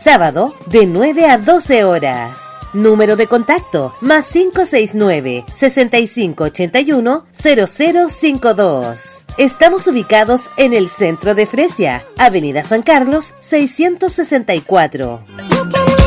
sábado de 9 a 12 horas. Número de contacto más 569-6581-0052. Estamos ubicados en el centro de Fresia, Avenida San Carlos 664.